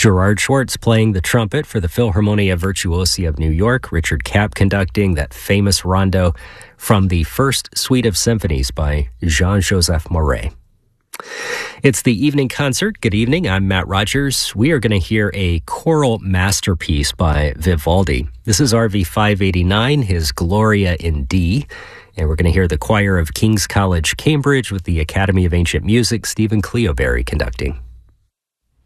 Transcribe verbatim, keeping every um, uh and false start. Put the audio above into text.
Gerard Schwartz playing the trumpet for the Philharmonia Virtuosi of New York, Richard Kapp conducting that famous rondo from the first suite of symphonies by Jean-Joseph Mauret. It's the evening concert. Good evening. I'm Matt Rogers. We are going to hear a choral masterpiece by Vivaldi. This is R V five eighty-nine, his Gloria in D. And we're going to hear the choir of King's College, Cambridge with the Academy of Ancient Music, Stephen Cleoberry conducting.